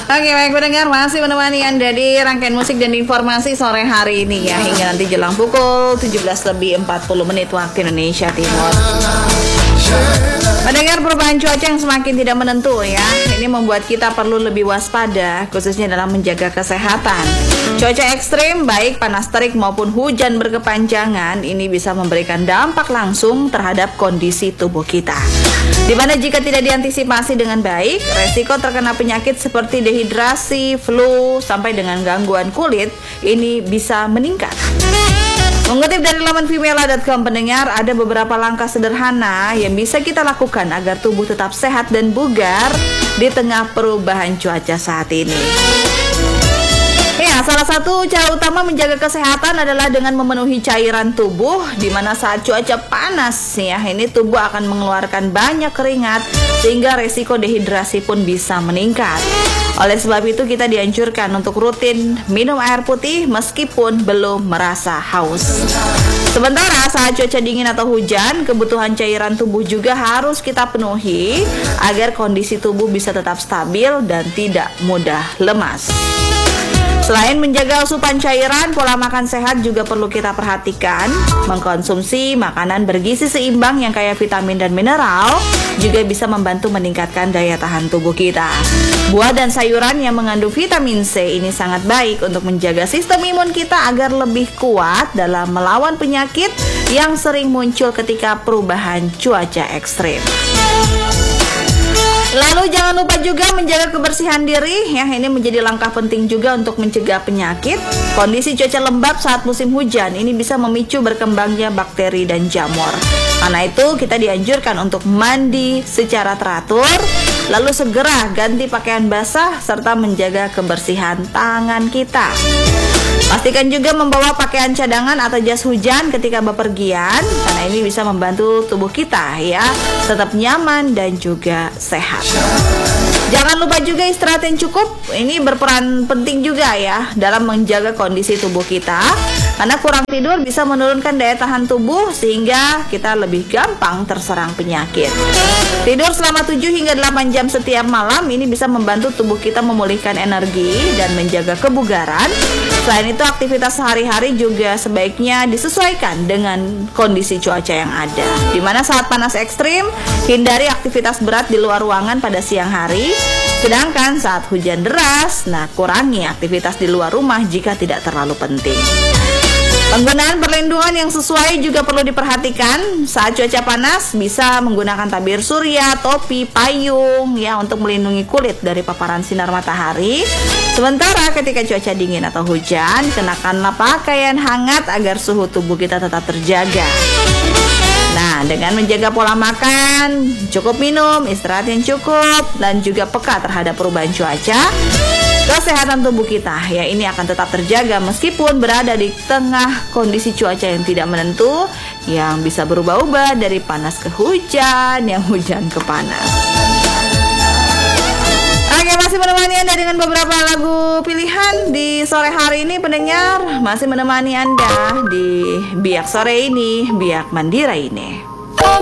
Oke, baik pendengar, masih menemani Anda di rangkaian musik dan informasi sore hari ini ya, hingga nanti jelang pukul 17:40 waktu Indonesia Timur. Mendengar perubahan cuaca yang semakin tidak menentu ya, ini membuat kita perlu lebih waspada, khususnya dalam menjaga kesehatan. Cuaca ekstrim, baik panas terik maupun hujan berkepanjangan, ini bisa memberikan dampak langsung terhadap kondisi tubuh kita. Dimana jika tidak diantisipasi dengan baik, resiko terkena penyakit seperti dehidrasi, flu, sampai dengan gangguan kulit, ini bisa meningkat. Mengutip dari laman femela.com, pendengar, ada beberapa langkah sederhana yang bisa kita lakukan agar tubuh tetap sehat dan bugar di tengah perubahan cuaca saat ini. Ya, salah satu cara utama menjaga kesehatan adalah dengan memenuhi cairan tubuh, di mana saat cuaca panas ya, ini tubuh akan mengeluarkan banyak keringat sehingga resiko dehidrasi pun bisa meningkat. Oleh sebab itu kita dianjurkan untuk rutin minum air putih meskipun belum merasa haus. Sementara saat cuaca dingin atau hujan, kebutuhan cairan tubuh juga harus kita penuhi agar kondisi tubuh bisa tetap stabil dan tidak mudah lemas. Selain menjaga asupan cairan, pola makan sehat juga perlu kita perhatikan. Mengkonsumsi makanan bergizi seimbang yang kaya vitamin dan mineral juga bisa membantu meningkatkan daya tahan tubuh kita. Buah dan sayuran yang mengandung vitamin C ini sangat baik untuk menjaga sistem imun kita agar lebih kuat dalam melawan penyakit yang sering muncul ketika perubahan cuaca ekstrim. Lalu jangan lupa juga menjaga kebersihan diri ya, ini menjadi langkah penting juga untuk mencegah penyakit. Kondisi cuaca lembab saat musim hujan ini bisa memicu berkembangnya bakteri dan jamur. Karena itu kita dianjurkan untuk mandi secara teratur, lalu segera ganti pakaian basah serta menjaga kebersihan tangan kita. Pastikan juga membawa pakaian cadangan atau jas hujan ketika bepergian, karena ini bisa membantu tubuh kita ya tetap nyaman dan juga sehat. Jangan lupa juga istirahat yang cukup, ini berperan penting juga ya dalam menjaga kondisi tubuh kita, karena kurang tidur bisa menurunkan daya tahan tubuh sehingga kita lebih gampang terserang penyakit. Tidur selama 7 hingga 8 jam setiap malam ini bisa membantu tubuh kita memulihkan energi dan menjaga kebugaran. Selain itu, aktivitas sehari-hari juga sebaiknya disesuaikan dengan kondisi cuaca yang ada. Dimana saat panas ekstrim, hindari aktivitas berat di luar ruangan pada siang hari. Sedangkan saat hujan deras, kurangi aktivitas di luar rumah jika tidak terlalu penting. Penggunaan perlindungan yang sesuai juga perlu diperhatikan. Saat cuaca panas bisa menggunakan tabir surya, topi, payung ya untuk melindungi kulit dari paparan sinar matahari. Sementara ketika cuaca dingin atau hujan, kenakanlah pakaian hangat agar suhu tubuh kita tetap terjaga. Nah, dengan menjaga pola makan, cukup minum, istirahat yang cukup, dan juga peka terhadap perubahan cuaca, kesehatan tubuh kita ya ini akan tetap terjaga meskipun berada di tengah kondisi cuaca yang tidak menentu, yang bisa berubah-ubah dari panas ke hujan, yang hujan ke panas. Oke, masih menemani Anda dengan beberapa lagu pilihan di sore hari ini, pendengar. Masih menemani Anda di Biak Sore ini, Biak Mandira ini.